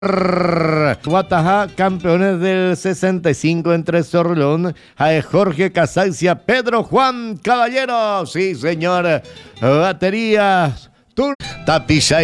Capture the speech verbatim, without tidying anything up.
Guatajá, campeones del sesenta y cinco entre Sorlón, Jorge Casancia, Pedro Juan Caballero, sí señor, baterías, Tapilla